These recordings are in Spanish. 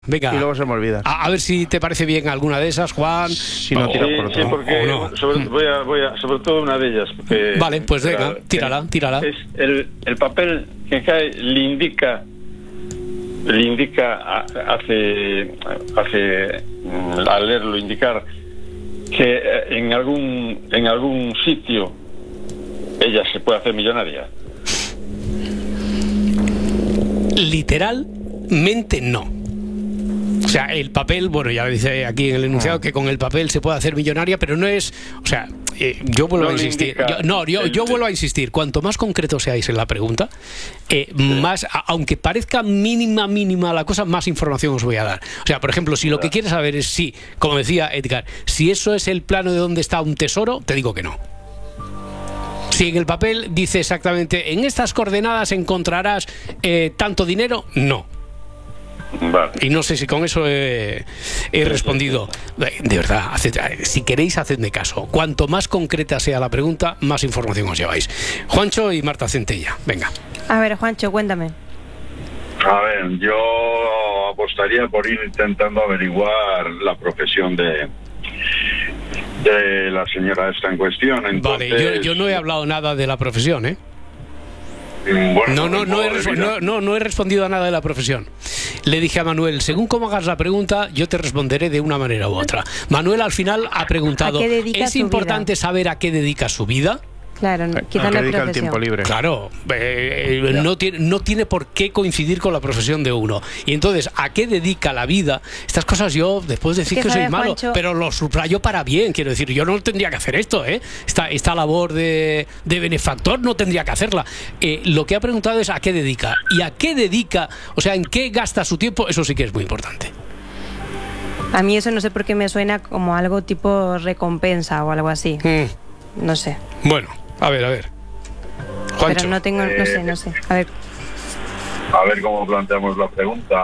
Venga. Y luego se me olvida. A ver si te parece bien alguna de esas, Juan. Si no, tira por otro. Sí, porque no. sobre todo una de ellas. Porque, Vale, pues venga, tírala. Es el papel que cae le indica hace al leerlo indicar que en algún sitio ella se puede hacer millonaria. Literalmente no. O sea, el papel, bueno, ya dice aquí en el enunciado que con el papel se puede hacer millonaria, pero no es, o sea, yo vuelvo a insistir. Yo vuelvo a insistir. Cuanto más concreto seáis en la pregunta, más, aunque parezca mínima la cosa, más información os voy a dar. O sea, por ejemplo, si lo que quieres saber es si, como decía Edgar, si eso es el plano de donde está un tesoro, te digo que no. Si en el papel dice exactamente, en estas coordenadas encontrarás tanto dinero, no. Vale. Y no sé si con eso he respondido. De verdad, si queréis, hacedme caso. Cuanto más concreta sea la pregunta, más información os lleváis. Juancho y Marta Centella, venga. A ver, Juancho, cuéntame. A ver, yo apostaría por ir intentando averiguar la profesión de la señora esta en cuestión. Entonces, vale, yo no he hablado nada de la profesión, ¿eh? Bueno, no he respondido a nada de la profesión. Le dije a Manuel, según cómo hagas la pregunta, yo te responderé de una manera u otra. Manuel al final ha preguntado, ¿es importante saber a qué dedica su vida? Claro, quizá la dedica el tiempo libre. Claro, no tiene por qué coincidir con la profesión de uno. Y entonces, ¿a qué dedica la vida? Estas cosas yo, después de decir que soy malo, Juancho, pero lo subrayo para bien. Quiero decir, yo no tendría que hacer esto, ¿eh? Esta labor de benefactor no tendría que hacerla. Lo que ha preguntado es ¿a qué dedica? Y a qué dedica, o sea, ¿en qué gasta su tiempo? Eso sí que es muy importante. A mí eso no sé por qué me suena como algo tipo recompensa o algo así. No sé. Bueno. A ver. Juancho. Pero no tengo, no sé. A ver cómo planteamos la pregunta.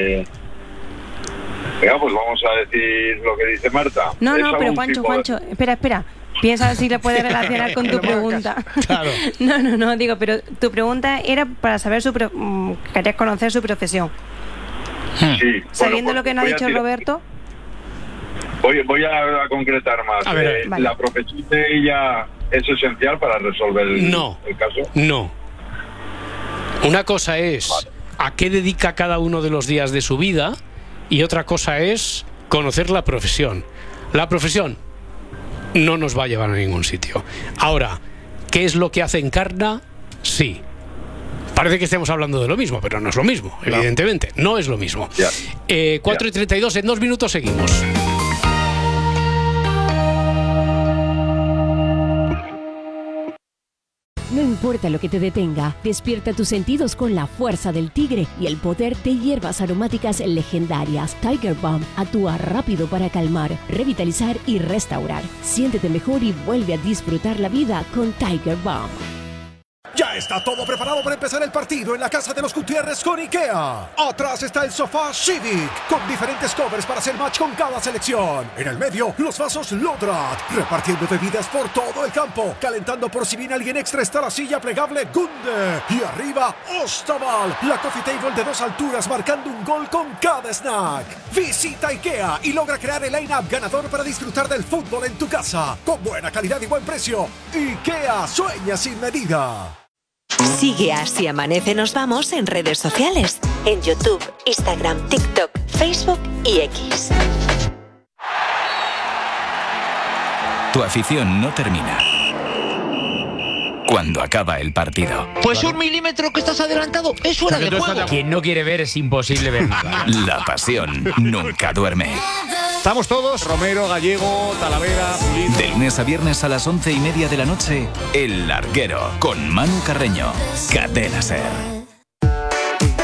Venga, pues vamos a decir lo que dice Marta. No, pero Juancho, espera. Piensa si le puede relacionar con tu pregunta. Claro. No, digo, pero tu pregunta era para saber querías conocer su profesión. Sí. Sabiendo lo que nos ha dicho Roberto. Voy a concretar más. A ver. Vale. La profesión de ella es esencial para resolver el caso. No. Una cosa es a qué dedica cada uno de los días de su vida y otra cosa es conocer la profesión. La profesión no nos va a llevar a ningún sitio. Ahora, ¿qué es lo que hace Encarna? Sí. Parece que estemos hablando de lo mismo, pero no es lo mismo, evidentemente. No es lo mismo. 4:32, en 2 minutos seguimos. No importa lo que te detenga, despierta tus sentidos con la fuerza del tigre y el poder de hierbas aromáticas legendarias. Tiger Balm actúa rápido para calmar, revitalizar y restaurar. Siéntete mejor y vuelve a disfrutar la vida con Tiger Balm. Ya está todo preparado para empezar el partido en la casa de los Gutiérrez con IKEA. Atrás está el sofá Civic, con diferentes covers para hacer match con cada selección. En el medio, los vasos Lodrat, repartiendo bebidas por todo el campo. Calentando por si viene alguien extra está la silla plegable Gunde. Y arriba, Ostaval, la coffee table de 2 alturas marcando un gol con cada snack. Visita IKEA y logra crear el line-up ganador para disfrutar del fútbol en tu casa. Con buena calidad y buen precio. IKEA, sueña sin medida. Sigue a Si Amanece Nos Vamos en redes sociales, en YouTube, Instagram, TikTok, Facebook y X. Tu afición no termina cuando acaba el partido. Pues 1 milímetro que estás adelantado es fuera de juego. Quien no quiere ver es imposible ver nada. La pasión nunca duerme. Estamos todos, Romero, Gallego, Talavera, Pulido. De lunes a viernes a las 11:30 de la noche, El Larguero, con Manu Carreño. Cadena SER.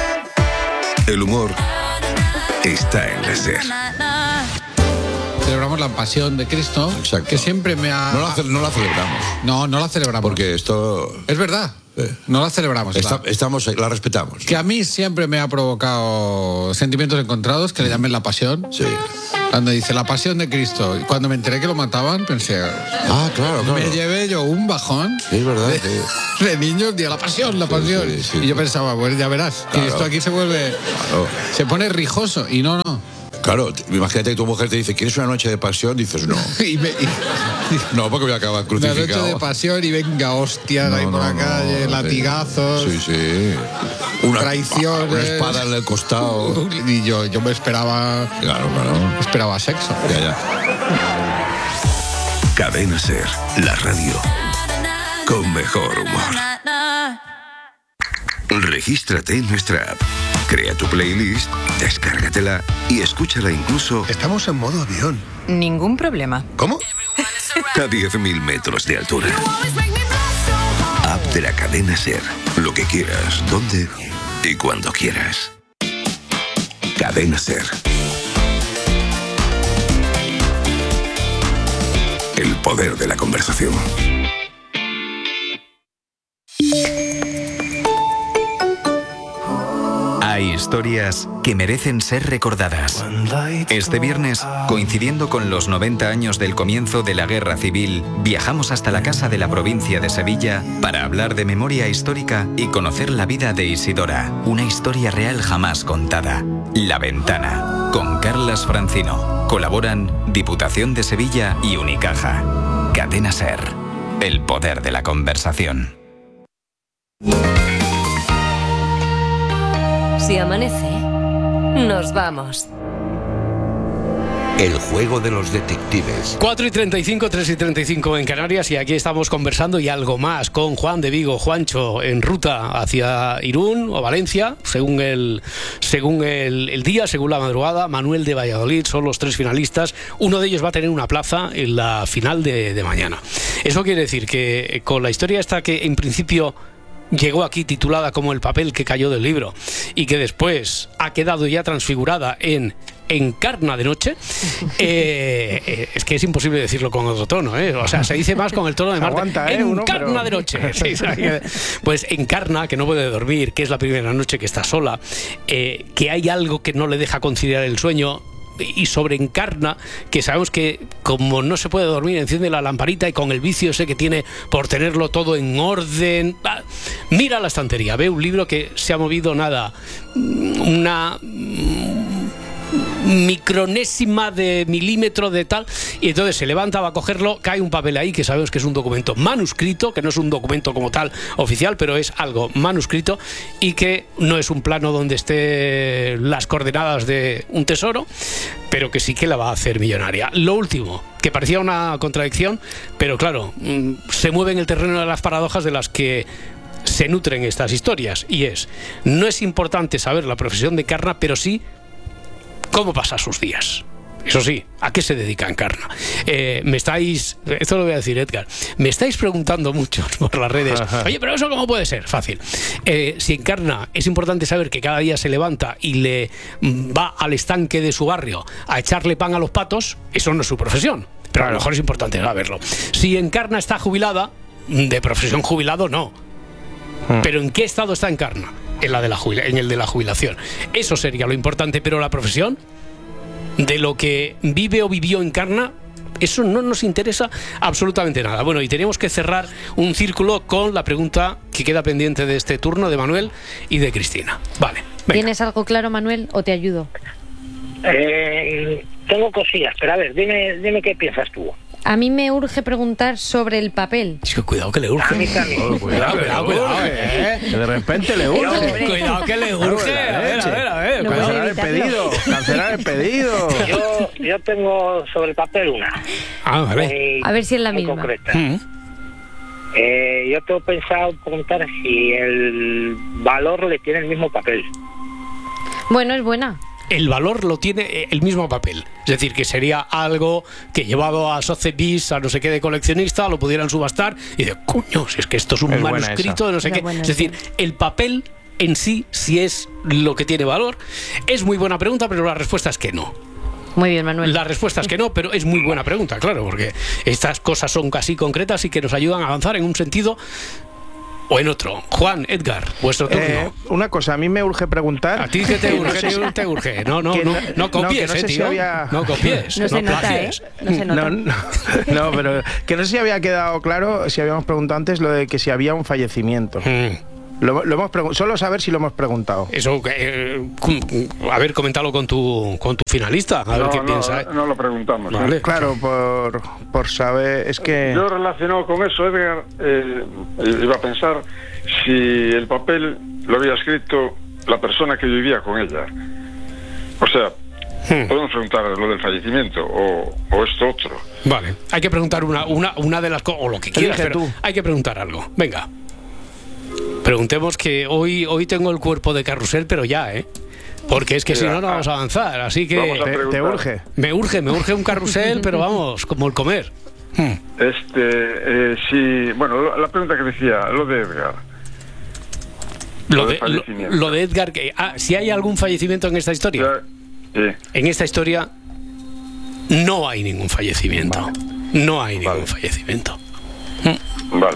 El humor está en la SER. Celebramos celebramos la Pasión de Cristo. Exacto. Que siempre me ha... No la celebramos. No la celebramos. Porque esto... Es verdad. No la celebramos. La respetamos. Que a mí siempre me ha provocado sentimientos encontrados, que le llamen la Pasión. Sí. Cuando dice la Pasión de Cristo. Y cuando me enteré que lo mataban, pensé... claro. Me llevé yo un bajón. Sí, es verdad. De niños, la Pasión. Sí, y yo pensaba, pues ya verás, que esto aquí se vuelve... Claro. Se pone rijoso. Y no. Claro, imagínate que tu mujer te dice, ¿quieres una noche de pasión? Dices, no. No, porque voy a acabar crucificado. Una noche de pasión y venga, hostias ahí por la calle, latigazos. Sí. Traiciones. Una espada en el costado. Y yo me esperaba... Claro. Esperaba sexo. Ya. Cadena SER, la radio con mejor humor. Regístrate en nuestra app. Crea tu playlist, descárgatela y escúchala incluso... Estamos en modo avión. Ningún problema. ¿Cómo? A 10.000 metros de altura. App de la cadena SER. Lo que quieras, donde y cuando quieras. Cadena SER. El poder de la conversación. Hay historias que merecen ser recordadas. Este viernes, coincidiendo con los 90 años del comienzo de la Guerra Civil, viajamos hasta la Casa de la Provincia de Sevilla para hablar de memoria histórica y conocer la vida de Isidora, una historia real jamás contada. La Ventana, con Carlas Francino. Colaboran Diputación de Sevilla y Unicaja. Cadena SER, el poder de la conversación. Si amanece, nos vamos. El juego de los detectives. 4:35, 3:35 en Canarias, y aquí estamos conversando y algo más con Juan de Vigo. Juancho, en ruta hacia Irún o Valencia, según el día, según la madrugada. Manuel de Valladolid, son los 3 finalistas. Uno de ellos va a tener una plaza en la final de mañana. Eso quiere decir que con la historia esta, que en principio llegó aquí titulada como El papel que cayó del libro y que después ha quedado ya transfigurada en Encarna de noche, es que es imposible decirlo con otro tono, o sea, se dice más con el tono de Marte. Encarna de noche. Sí, pues Encarna, que no puede dormir, que es la primera noche que está sola, que hay algo que no le deja conciliar el sueño. Y sobre Encarna, que sabemos que como no se puede dormir, enciende la lamparita y con el vicio ese que tiene por tenerlo todo en orden, mira la estantería, ve un libro que se ha movido nada, una micronésima de milímetro de tal, y entonces se levanta, va a cogerlo, cae un papel ahí que sabemos que es un documento manuscrito, que no es un documento como tal oficial, pero es algo manuscrito y que no es un plano donde estén las coordenadas de un tesoro, pero que sí que la va a hacer millonaria. Lo último, que parecía una contradicción, pero claro, se mueve en el terreno de las paradojas de las que se nutren estas historias, y no es importante saber la profesión de Encarna, pero sí cómo pasa sus días. Eso sí, ¿a qué se dedica Encarna? Esto lo voy a decir, Edgar, me estáis preguntando mucho por las redes, oye, pero eso ¿cómo puede ser? Fácil. Si Encarna, es importante saber que cada día se levanta y le va al estanque de su barrio a echarle pan a los patos, eso no es su profesión, pero a lo mejor es importante saberlo. Si Encarna está jubilada, de profesión jubilado no. Pero ¿en qué estado está Encarna? En el de la jubilación. Eso sería lo importante, pero la profesión, de lo que vive o vivió Encarna, eso no nos interesa absolutamente nada. Bueno, y tenemos que cerrar un círculo con la pregunta que queda pendiente de este turno de Manuel y de Cristina. Vale, venga. ¿Tienes algo claro, Manuel, o te ayudo? Tengo cosillas, pero a ver, dime qué piensas tú. A mí me urge preguntar sobre el papel. Es que cuidado que le urge. A mí también. Cuidado. Que de repente le urge. Cuidado que le urge. A ver. Cancelar el pedido. Yo tengo sobre el papel una. Vale. A ver si es la misma. Concreta. Yo tengo pensado preguntar si el valor le tiene el mismo papel. Bueno, es buena. El valor lo tiene el mismo papel. Es decir, que sería algo que llevado a Sotheby's, a no sé qué de coleccionista, lo pudieran subastar y de coño, si es que esto es un manuscrito de no sé qué. Es decir, el papel en sí es lo que tiene valor. Es muy buena pregunta, pero la respuesta es que no. Muy bien, Manuel. La respuesta es que no, pero es muy buena pregunta, claro, porque estas cosas son casi concretas y que nos ayudan a avanzar en un sentido o en otro. Juan, Edgar, vuestro turno. Una cosa, a mí me urge preguntar. ¿A ti qué te urge? ¿Te urge? No copies, no sé tío. No copies. No se nota, No se nota. No, pero que no sé si había quedado claro, si habíamos preguntado antes lo de que si había un fallecimiento. Lo hemos solo saber si lo hemos preguntado. Eso, a ver, coméntalo con tu finalista, a ver qué piensa. No lo preguntamos. Vale. Claro, por saber, es que... Yo relacionado con eso, Edgar, iba a pensar si el papel lo había escrito la persona que vivía con ella. O sea, podemos preguntar lo del fallecimiento o esto otro. Vale, hay que preguntar una de las cosas, o lo que quieras, pero tú. Hay que preguntar algo. Venga. Preguntemos, que hoy tengo el cuerpo de carrusel, pero ya, porque es que si no vamos a avanzar, así que... ¿Te urge? Me urge un carrusel, pero vamos, como el comer. Bueno, la pregunta que decía, lo de Edgar. Lo de Edgar, si hay algún fallecimiento en esta historia. En esta historia no hay ningún fallecimiento. Vale. No hay ningún fallecimiento. Vale.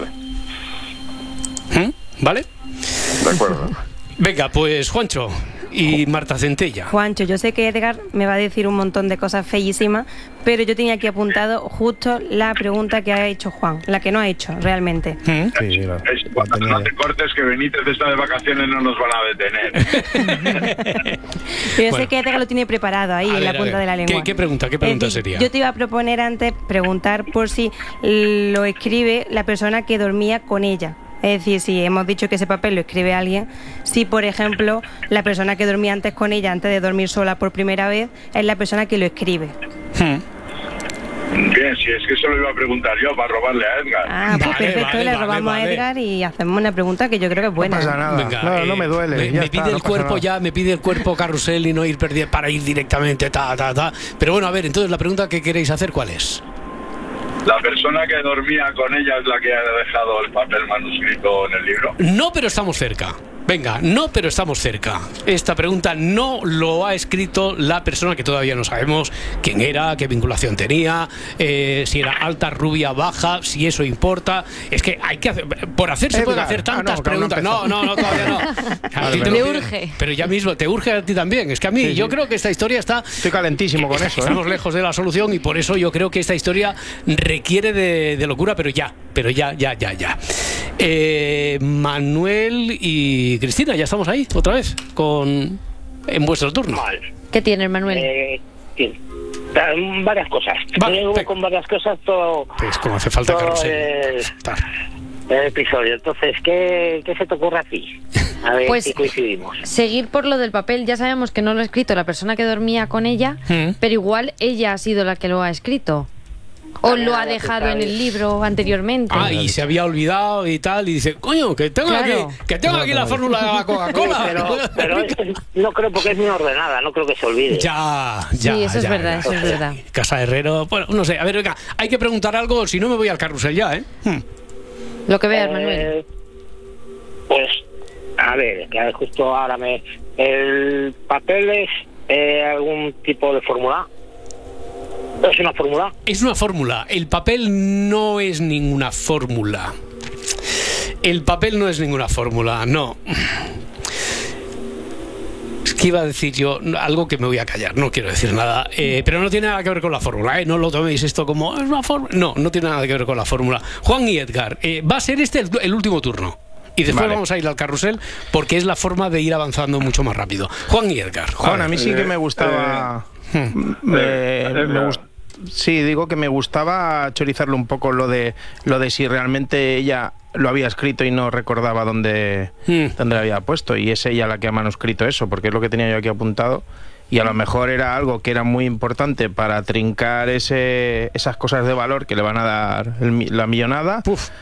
¿Vale? De acuerdo. Venga, pues Juancho y Marta Centella. Juancho, yo sé que Edgar me va a decir un montón de cosas feísimas, pero yo tenía aquí apuntado justo la pregunta que ha hecho Juan, la que no ha hecho realmente. Cuando no te cortes, que Benítez está de vacaciones, no nos van a detener. Yo sé que Edgar lo tiene preparado ahí en la punta de la lengua. ¿Qué pregunta sería? Yo te iba a proponer antes preguntar por si lo escribe la persona que dormía con ella. Es decir, si hemos dicho que ese papel lo escribe alguien, si por ejemplo la persona que dormía antes con ella, antes de dormir sola por primera vez, es la persona que lo escribe. Bien, si es que eso lo iba a preguntar yo para robarle a Edgar. Pues perfecto, le robamos a Edgar y hacemos una pregunta que yo creo que es buena. No pasa nada. Venga, no me duele. Me pide el cuerpo ya, me pide el cuerpo carrusel y no ir para ir directamente, Pero bueno, a ver, entonces la pregunta que queréis hacer, ¿cuál es? ¿La persona que dormía con ella es la que ha dejado el papel manuscrito en el libro? No, pero estamos cerca. Venga, no, pero estamos cerca. Esta pregunta no lo ha escrito la persona que todavía no sabemos quién era, qué vinculación tenía, si era alta, rubia, baja, si eso importa. Es que hay que hacer, por hacer se pueden hacer tantas preguntas. No, todavía no. Le urge. Pero ya mismo, te urge a ti también. Es que a mí, yo creo que esta historia Estoy calentísimo con eso. Estamos lejos de la solución y por eso yo creo que esta historia requiere de locura, pero ya. Manuel y Cristina, ya estamos ahí otra vez en vuestro turno. ¿Qué tienes, Manuel? Varias cosas. Con varias cosas todo. Pues como hace falta carrusel. El episodio. Entonces, ¿qué se te ocurre a ti? A ver si coincidimos. Seguir por lo del papel. Ya sabemos que no lo ha escrito la persona que dormía con ella, pero igual ella ha sido la que lo ha escrito. O lo ha dejado en el libro anteriormente. Y se había olvidado y tal. Y dice, coño, que tengo aquí la fórmula de la Coca-Cola. Pero no creo, porque es muy ordenada. No creo que se olvide. Sí, eso es verdad. Casa Herrero. Bueno, no sé. A ver, venga, hay que preguntar algo. Si no, me voy al carrusel ya, Lo que veas, Manuel. Pues, a ver, que justo ahora ¿el papel es algún tipo de fórmula? ¿Es una fórmula? Es una fórmula. El papel no es ninguna fórmula. No. Es que iba a decir yo algo que me voy a callar. No quiero decir nada. Pero no tiene nada que ver con la fórmula. No lo toméis esto como es una fórmula. No tiene nada que ver con la fórmula. Juan y Edgar, va a ser el último turno. Y después vamos a ir al carrusel porque es la forma de ir avanzando mucho más rápido. Juan y Edgar. Juan, a mí sí que me gustaba... Sí, digo que me gustaba chorizarlo un poco lo de si realmente ella lo había escrito y no recordaba dónde lo había puesto, y es ella la que ha manuscrito eso, porque es lo que tenía yo aquí apuntado, y a lo mejor era algo que era muy importante para trincar esas cosas de valor que le van a dar la millonada.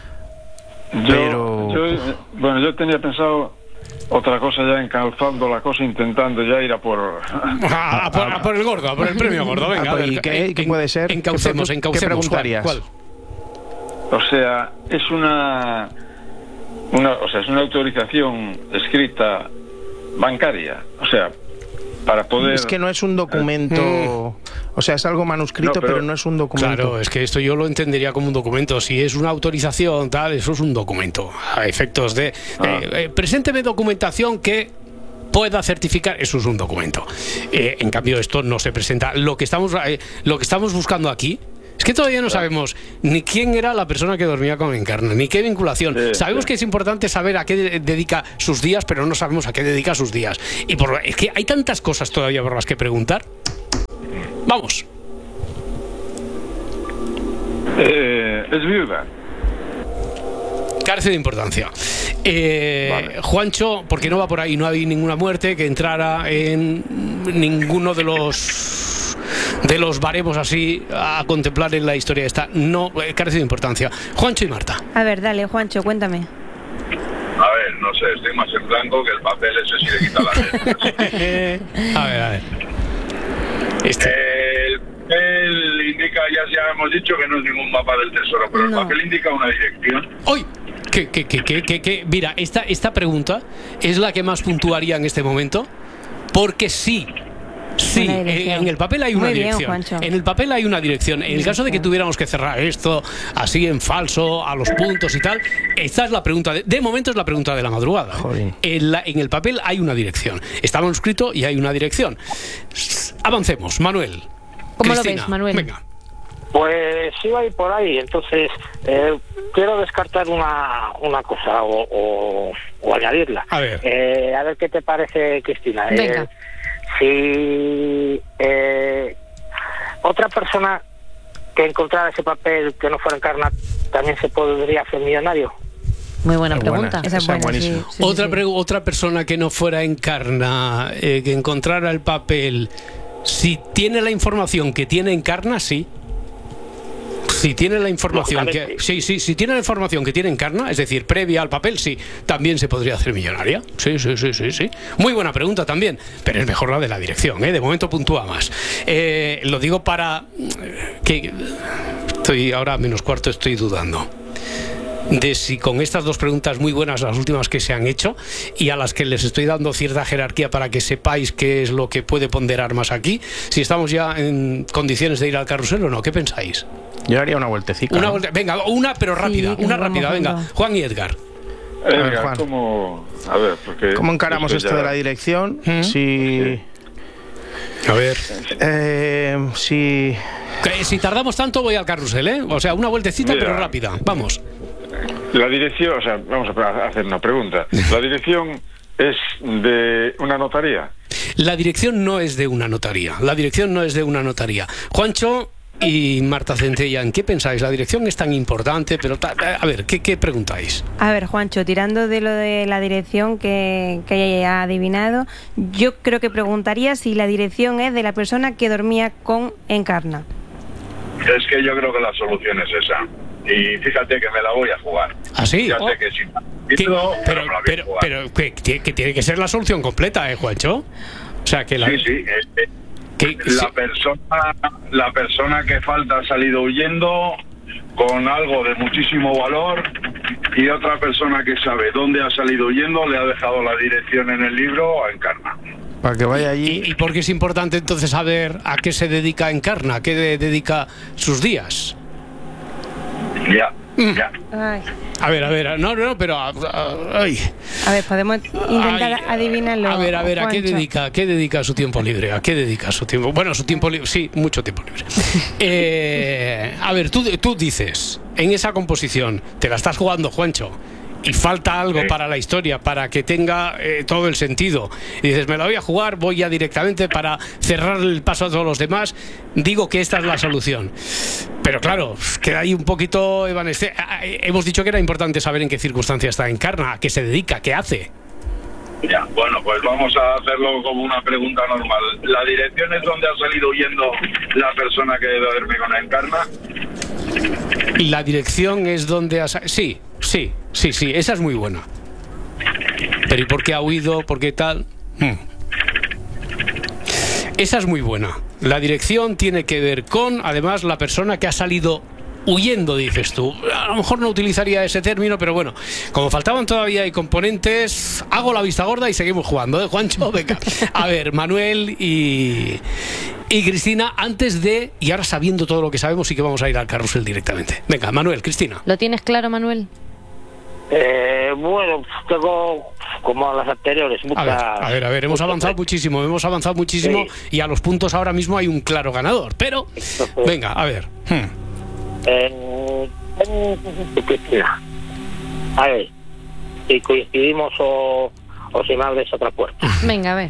Yo tenía pensado otra cosa, ya encalzando la cosa, intentando ya ir a por el gordo, a por el premio gordo. Venga, ¿y qué puede ser? Encaucemos. ¿Qué preguntarías? ¿Cuál? O sea, es una autorización escrita bancaria, o sea, para poder... Es que no es un documento... O sea, es algo manuscrito, pero no es un documento. Claro, es que esto yo lo entendería como un documento. Si es una autorización, tal, eso es un documento. A efectos de... presénteme documentación que pueda certificar, eso es un documento. En cambio, esto no se presenta. Lo que estamos buscando aquí es que todavía no sabemos ni quién era la persona que dormía con Encarna, ni qué vinculación. Sabemos que es importante saber a qué dedica sus días, pero no sabemos a qué dedica sus días. Y es que hay tantas cosas todavía por las que preguntar. Vamos. Es viuda. Carece de importancia. Juancho, porque no va por ahí, no hay ninguna muerte que entrara en ninguno de los baremos así a contemplar en la historia esta. No, carece de importancia. Juancho y Marta. A ver, dale, Juancho, cuéntame. A ver, no sé, estoy más en blanco que el papel ese si le quita la letra. A ver. El papel indica, ya hemos dicho que no es ningún mapa del tesoro, pero el papel indica una dirección. ¡Uy! Mira, esta pregunta es la que más puntuaría en este momento, porque sí, en el papel hay una dirección. En el papel hay una dirección. En el caso de que tuviéramos que cerrar esto así en falso, a los puntos y tal, esta es la pregunta. De momento es la pregunta de la madrugada. En el papel hay una dirección. Está manuscrito y hay una dirección. Avancemos, Manuel. ¿Cómo Cristina, lo ves, Manuel? Venga. Pues iba a ir por ahí, entonces quiero descartar una cosa o añadirla. A ver. A ver qué te parece, Cristina. Venga. Si otra persona que encontrara ese papel que no fuera Encarna, ¿también se podría hacer millonario? Muy buena pregunta. Esa es buena, sí. Otra persona que no fuera Encarna, que encontrara el papel, si tiene la información que tiene Encarna, sí. Si tiene la información si tiene la información que tiene Encarna, es decir, previa al papel, sí, también se podría hacer millonaria. Sí. Muy buena pregunta también, pero es mejor la de la dirección, de momento puntúa más. Lo digo para que estoy ahora a -4, estoy dudando de si con estas dos preguntas muy buenas, las últimas que se han hecho, y a las que les estoy dando cierta jerarquía para que sepáis qué es lo que puede ponderar más aquí, si estamos ya en condiciones de ir al carrusel o no. ¿Qué pensáis? Yo haría una vueltecita. Venga, una pero rápida, venga. Juan y Edgar. Juan. ¿Cómo encaramos esto de la dirección? A ver. Si tardamos tanto voy al carrusel, O sea, una vueltecita pero rápida. Vamos. La dirección, vamos a hacer una pregunta. ¿La dirección es de una notaría? La dirección no es de una notaría. Juancho y Marta Centellán, ¿qué pensáis? La dirección es tan importante, pero a ver, ¿qué preguntáis? A ver, Juancho, tirando de lo de la dirección que haya adivinado, yo creo que preguntaría si la dirección es de la persona que dormía con Encarna. Es que yo creo que la solución es esa. Y fíjate que me la voy a jugar. ¿Ah, sí? Ya sé que sí. Pero que tiene que ser la solución completa, Juancho. O sea, que la... Sí. La persona que falta ha salido huyendo con algo de muchísimo valor, y otra persona que sabe dónde ha salido huyendo le ha dejado la dirección en el libro a Encarna. Para que vaya allí. ¿Y por qué es importante entonces saber a qué se dedica Encarna? ¿A qué dedica sus días? Ya. Ay. A ver, no, pero... Ay. A ver, podemos intentar adivinarlo. A ver, ¿a Juancho. qué dedica su tiempo libre? ¿A qué dedica su tiempo? Bueno, su tiempo libre, sí, mucho tiempo libre. A ver, tú dices, en esa composición, te la estás jugando, Juancho, y falta algo para la historia, para que tenga todo el sentido. Y dices, me la voy a jugar, voy ya directamente para cerrar el paso a todos los demás. Digo que esta es la solución. Pero claro, queda ahí un poquito evanescente. Hemos dicho que era importante saber en qué circunstancias está Encarna, a qué se dedica, qué hace. Ya, bueno, pues vamos a hacerlo como una pregunta normal. ¿La dirección es donde ha salido huyendo la persona que duerme con Encarna? La dirección es donde ha salido... Sí, esa es muy buena. Pero ¿y por qué ha huido? ¿Por qué tal? Esa es muy buena. La dirección tiene que ver con, además, la persona que ha salido huyendo, dices tú. A lo mejor no utilizaría ese término, pero bueno, como faltaban todavía componentes, hago la vista gorda y seguimos jugando, Juancho? Venga. A ver, Manuel y Y Cristina, antes de, y ahora sabiendo todo lo que sabemos, sí que vamos a ir al carrusel directamente. Venga, Manuel, Cristina. ¿Lo tienes claro, Manuel? Bueno, tengo como las anteriores. A ver, hemos avanzado muchísimo, sí. Y a los puntos ahora mismo hay un claro ganador. Pero, venga, a ver. Cristina, a ver, si coincidimos o si me abres otra puerta. Venga, a ver.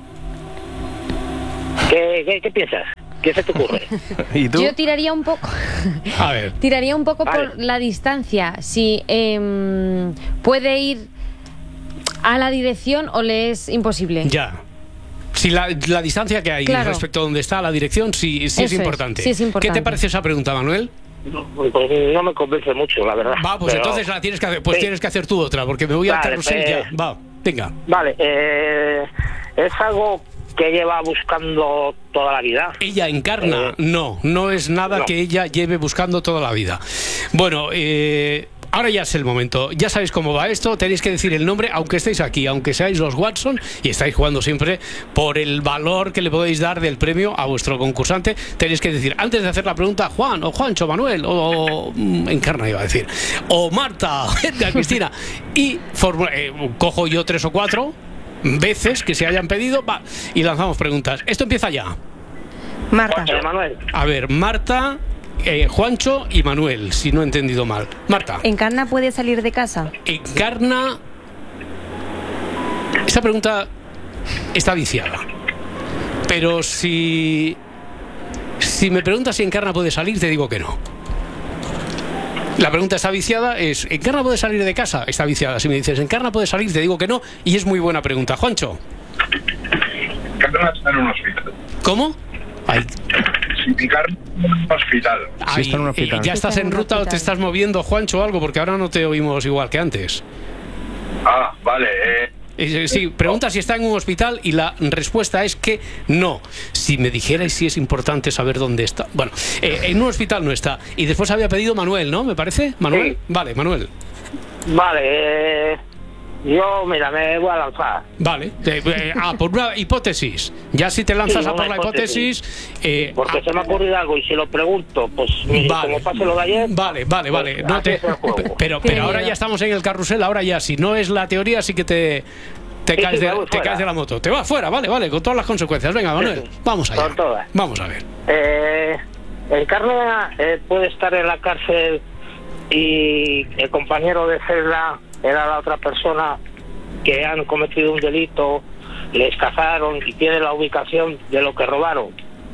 ¿Qué piensas? ¿Qué se te ocurre? ¿Y tú? Yo tiraría un poco. A ver. Tiraría un poco por la distancia. Si puede ir a la dirección o le es imposible. Ya. Si la distancia que hay respecto a donde está la dirección, sí es importante. Sí es importante. ¿Qué te parece esa pregunta, Manuel? Pues no me convence mucho, la verdad. Va, pues pero entonces la tienes que hacer. Pues sí. Tienes que hacer tú otra, porque me voy al carrusel ya. Va, venga. Vale, es algo que lleva buscando toda la vida. Ella encarna, no es nada que ella lleve buscando toda la vida. Bueno, ahora ya es el momento. Ya sabéis cómo va esto. Tenéis que decir el nombre, aunque estéis aquí, aunque seáis los Watson y estáis jugando siempre por el valor que le podéis dar del premio a vuestro concursante. Tenéis que decir, antes de hacer la pregunta, Juan, o Juancho, Manuel, o Encarna iba a decir, o Marta, Edgar, Cristina. Y cojo yo 3 o 4 veces que se hayan pedido, y lanzamos preguntas. Esto empieza ya. Marta. Manuel. A ver, Marta, Juancho y Manuel, si no he entendido mal. Marta. ¿Encarna puede salir de casa? Encarna. Esta pregunta está viciada. Pero si me preguntas si Encarna puede salir, te digo que no. La pregunta está viciada, es ¿Encarna puede salir de casa? Está viciada. Si me dices ¿Encarna puede salir? Te digo que no. Y es muy buena pregunta. Juancho. Encarna está en un hospital. ¿Cómo? Ay. Encarna en un hospital. Sí, está en un hospital. ¿Ya estás en ruta o te estás moviendo, Juancho, o algo? Porque ahora no te oímos igual que antes. Ah, vale. Sí, pregunta si está en un hospital y la respuesta es que no. Si me dijerais si es importante saber dónde está. Bueno, en un hospital no está. Y después había pedido Manuel, ¿no? ¿Me parece? ¿Manuel? Sí. Vale, Manuel. Vale, yo, mira, me voy a lanzar. Vale, por una hipótesis. Ya si te lanzas a por la hipótesis... porque se me ha ocurrido algo y si lo pregunto, pues como pase lo de ayer... Vale. Pues, no pero ahora ya estamos en el carrusel, ahora ya, si no es la teoría, sí que te caes de la moto. Te vas fuera, vale, con todas las consecuencias. Venga, Manuel, vamos allá. Con todas. Vamos a ver. Encarna puede estar en la cárcel y el compañero de celda era la otra persona que han cometido un delito, les cazaron y tiene la ubicación de lo que robaron.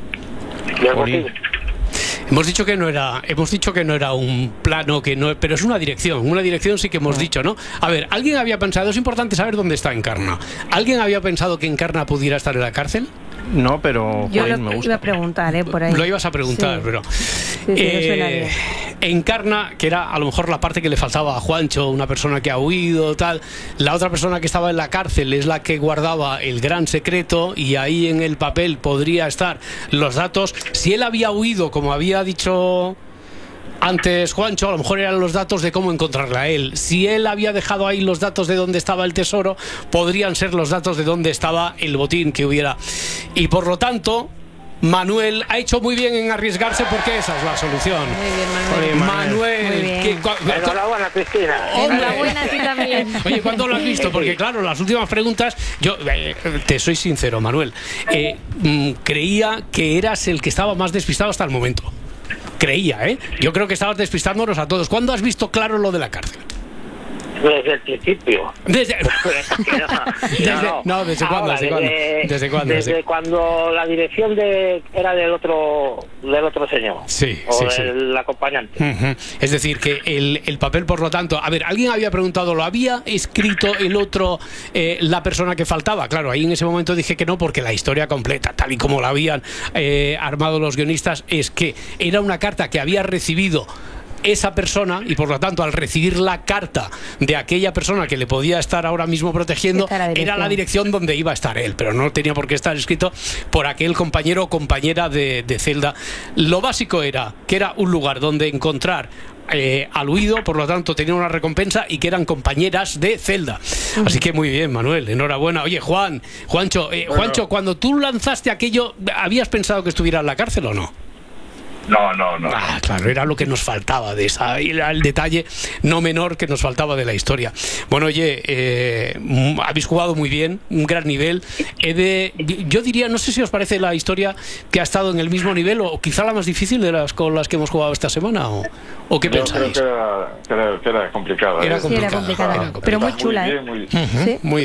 Hemos dicho que no era un plano, pero es una dirección sí que hemos dicho, ¿no? A ver, ¿alguien había pensado, es importante saber dónde está Encarna? ¿Alguien había pensado que Encarna pudiera estar en la cárcel? No, pero yo me gusta. Iba a preguntar, por ahí. Lo ibas a preguntar, sí. Pero sí, suena bien. Encarna, que era a lo mejor la parte que le faltaba a Juancho, una persona que ha huido, tal. La otra persona que estaba en la cárcel es la que guardaba el gran secreto y ahí en el papel podría estar los datos. Si él había huido, como había dicho antes Juancho, a lo mejor eran los datos de cómo encontrarla a él. Si él había dejado ahí los datos de dónde estaba el tesoro, podrían ser los datos de dónde estaba el botín que hubiera. Y por lo tanto, Manuel ha hecho muy bien en arriesgarse porque esa es la solución. Muy bien, Manuel. Muy bien. Enhorabuena, Cristina. Enhorabuena a ti también. Oye, ¿cuándo lo has visto? Porque claro, las últimas preguntas, yo te soy sincero, Manuel, creía que eras el que estaba más despistado hasta el momento. Creía, yo creo que estabas despistándonos a todos. ¿Cuándo has visto claro lo de la cárcel? Desde el principio. ¿Desde cuándo? Desde cuando la dirección era del otro señor. Sí, el acompañante. Es decir, que el papel, por lo tanto... A ver, alguien había preguntado, ¿lo había escrito el otro, la persona que faltaba? Claro, ahí en ese momento dije que no, porque la historia completa, tal y como la habían armado los guionistas, es que era una carta que había recibido esa persona, y por lo tanto al recibir la carta de aquella persona que le podía estar ahora mismo protegiendo, era la dirección donde iba a estar él, pero no tenía por qué estar escrito por aquel compañero o compañera de celda. Lo básico era que era un lugar donde encontrar al huido, por lo tanto tenía una recompensa y que eran compañeras de celda. Así que muy bien, Manuel, enhorabuena. Oye, Juancho, cuando tú lanzaste aquello, ¿habías pensado que estuviera en la cárcel o no? No. Ah, claro, era lo que nos faltaba de esa, era el detalle no menor que nos faltaba de la historia. Bueno, oye, habéis jugado muy bien, un gran nivel. Yo diría, no sé si os parece la historia que ha estado en el mismo nivel o quizá la más difícil de las con las que hemos jugado esta semana, o qué pensáis. Creo que era complicada. Era complicada, pero muy chula. Muy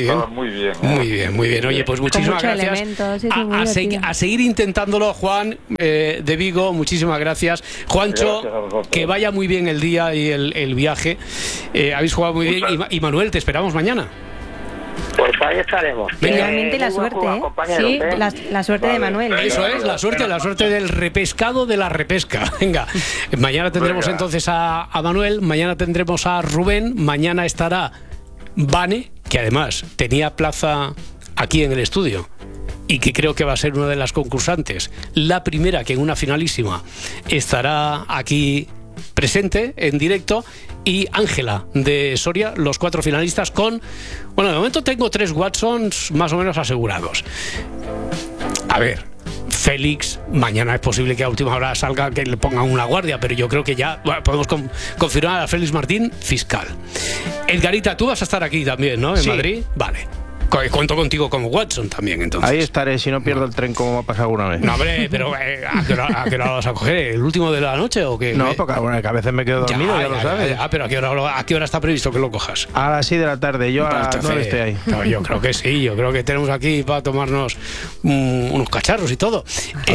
bien. Oye, pues muchísimas gracias. A seguir intentándolo, Juan de Vigo, muchísimas gracias. Juancho, que vaya muy bien el día y el viaje. Habéis jugado muy bien. Y Manuel, te esperamos mañana. Pues ahí estaremos. Realmente la suerte, Sí, la suerte de Manuel. Eso es, la suerte del repescado de la repesca. Venga, mañana tendremos entonces a Manuel, mañana tendremos a Rubén, mañana estará Vane, que además tenía plaza aquí en el estudio y que creo que va a ser una de las concursantes, la primera que en una finalísima estará aquí presente en directo, y Ángela de Soria, los 4 finalistas con... Bueno, de momento tengo 3 Watsons más o menos asegurados. A ver, Félix, mañana es posible que a última hora salga, que le pongan una guardia, pero yo creo que ya podemos confirmar a Félix Martín fiscal. Edgarita, tú vas a estar aquí también, ¿no? En Madrid. Vale. Cuento contigo como Watson también, entonces. Ahí estaré, si no pierdo el tren como me ha pasado alguna vez. No, hombre, pero ¿a qué hora vas a coger? ¿El último de la noche o qué? No, porque bueno, que a veces me quedo dormido, ya lo sabes. Pero ¿a qué hora está previsto que lo cojas? A las 6 de la tarde, yo a las 9 estoy ahí. No, yo creo que sí, yo creo que tenemos aquí para tomarnos unos cacharros y todo.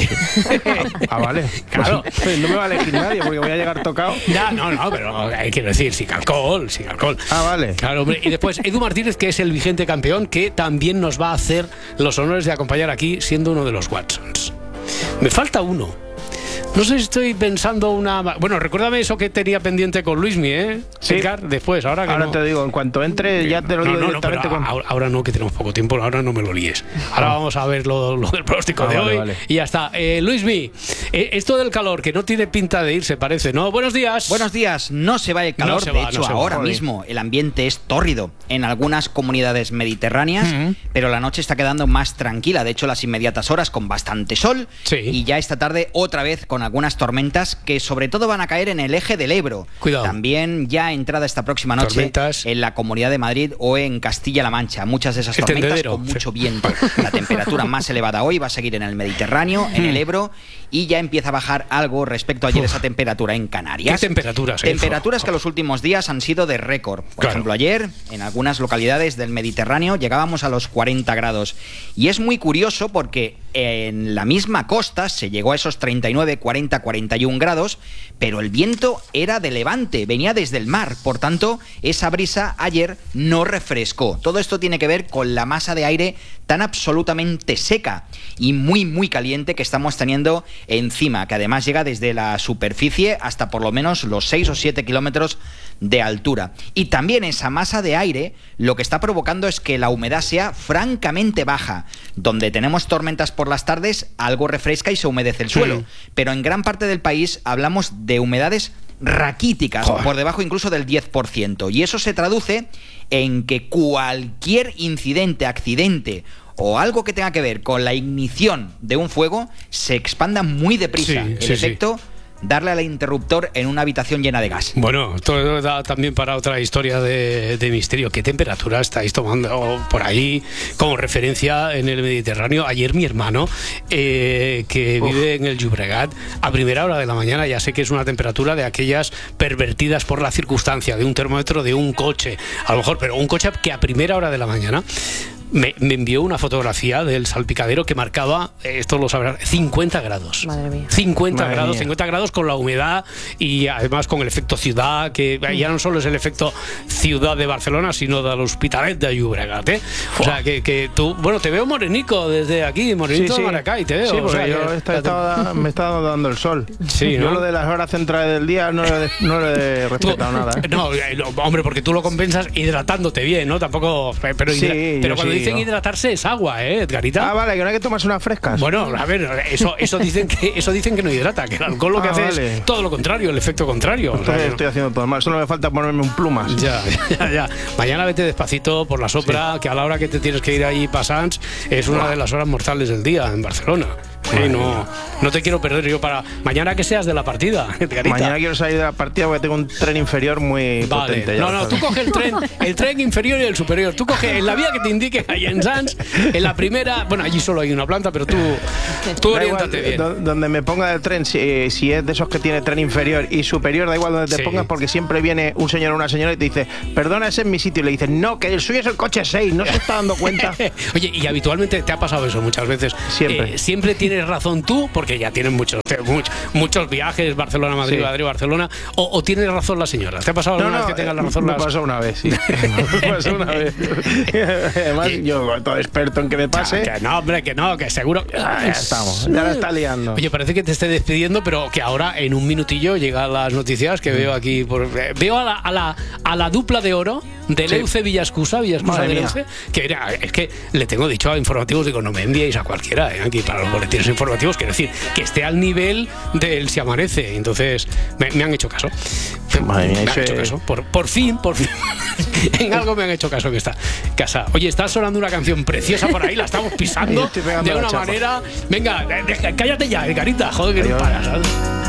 Vale. Claro. Pues no me va a elegir nadie porque voy a llegar tocado. No, pero quiero decir, sin alcohol. Ah, vale. Claro, hombre. Y después Edu Martínez, que es el vigente campeón, que también nos va a hacer los honores de acompañar aquí, siendo uno de los Watsons. Me falta uno. No sé si estoy pensando una... Bueno, recuérdame eso que tenía pendiente con Luismi, ¿eh? Sí. Edgar, después, ahora te digo, en cuanto entre ya te lo digo directamente. Ahora no, que tenemos poco tiempo, ahora no me lo líes. Ahora vamos a ver lo del pronóstico de hoy. Vale. Y ya está. Luismi, esto del calor, que no tiene pinta de irse, parece, ¿no? Buenos días. Buenos días. No se va el calor, de hecho, ahora mismo el ambiente es tórrido en algunas comunidades mediterráneas, pero la noche está quedando más tranquila. De hecho, las inmediatas horas con bastante sol, y ya esta tarde otra vez con algunas tormentas que sobre todo van a caer en el eje del Ebro. Cuidado. También ya entrada esta próxima noche en la Comunidad de Madrid o en Castilla-La Mancha. Muchas de esas tormentas con mucho viento. La temperatura más elevada hoy va a seguir en el Mediterráneo, en el Ebro, y ya empieza a bajar algo respecto a ayer esa temperatura en Canarias. ¿Qué temperaturas? Temperaturas que los últimos días han sido de récord. Por ejemplo, ayer en algunas localidades del Mediterráneo llegábamos a los 40 grados. Y es muy curioso porque en la misma costa se llegó a esos 39, 40, 41 grados, pero el viento era de levante, venía desde el mar, por tanto, esa brisa ayer no refrescó. Todo esto tiene que ver con la masa de aire tan absolutamente seca y muy, muy caliente que estamos teniendo encima, que además llega desde la superficie hasta por lo menos los 6 o 7 kilómetros de altura. Y también esa masa de aire lo que está provocando es que la humedad sea francamente baja. Donde tenemos tormentas por las tardes, algo refresca y se humedece el suelo. Pero en gran parte del país hablamos de humedades raquíticas, por debajo incluso del 10%. Y eso se traduce en que cualquier incidente, accidente o algo que tenga que ver con la ignición de un fuego se expanda muy deprisa. El efecto... darle al interruptor en una habitación llena de gas. Bueno, esto da también para otra historia de misterio. ¿Qué temperatura estáis tomando por ahí como referencia en el Mediterráneo? Ayer mi hermano, que vive en el Llobregat, a primera hora de la mañana, ya sé que es una temperatura de aquellas pervertidas por la circunstancia, de un termómetro de un coche, a lo mejor, pero un coche que a primera hora de la mañana me envió una fotografía del salpicadero que marcaba, esto lo sabrás, 50 grados. Madre mía. 50 grados con la humedad y además con el efecto ciudad, que ya no solo es el efecto ciudad de Barcelona, sino del Hospitalet de Llobregat, ¿eh? O sea, que tú, bueno, te veo morenico desde aquí, morenito de Maracay, te veo. Sí, porque o sea, yo me está dando el sol. Sí, ¿no? Yo lo de las horas centrales del día no lo he respetado nada, ¿eh? No, hombre, porque tú lo compensas hidratándote bien, ¿no? Tampoco... Pero cuando dicen hidratarse es agua, ¿eh, Edgarita? Ah, vale, que no hay que tomarse unas frescas. Bueno, a ver, eso dicen que no hidrata, que el alcohol lo que hace es todo lo contrario, el efecto contrario. Entonces estoy haciendo todo mal, solo me falta ponerme un plumas. Ya. Mañana vete despacito por la Sopra, que a la hora que te tienes que ir ahí para Sants es una de las horas mortales del día en Barcelona. No te quiero perder yo para mañana que seas de la partida, Edgarita. Mañana quiero salir de la partida porque tengo un tren inferior muy potente. No, tú coge el tren inferior y el superior. Tú coge en la vía que te indique ahí en Sants, en la primera, bueno, allí solo hay una planta, pero tú oriéntate bien. Donde me ponga el tren, si es de esos que tiene tren inferior y superior, da igual donde te pongas, porque siempre viene un señor o una señora y te dice, perdona, ese es mi sitio, y le dices, no, que el suyo es el coche 6, no se está dando cuenta. Oye, y habitualmente te ha pasado eso muchas veces. Siempre tienes razón tú, porque ya tienes muchos viajes, Barcelona-Madrid, Madrid-Barcelona, o tienes razón la señora. ¿Te ha pasado alguna vez que tengas la razón? Me pasó una vez, sí. Me pasó una vez. Además, yo todo experto en que me pase. Que seguro. Ya estamos, ya la está liando. Oye, parece que te esté despidiendo, pero que ahora en un minutillo llegan las noticias que veo aquí. Veo a la dupla de oro de Leuce Villascusa de Leuce, que es que le tengo dicho a informativos, digo, no me enviéis a cualquiera aquí para los boletines informativos, quiero decir, que esté al nivel del Si Amanece. Entonces, me han hecho caso. Madre mía, me han hecho caso. Por fin. En algo me han hecho caso en esta casa. Oye, está sonando una canción preciosa por ahí, la estamos pisando de una manera. Venga, cállate ya, Edgarita, joder, que no paras, ¿sabes?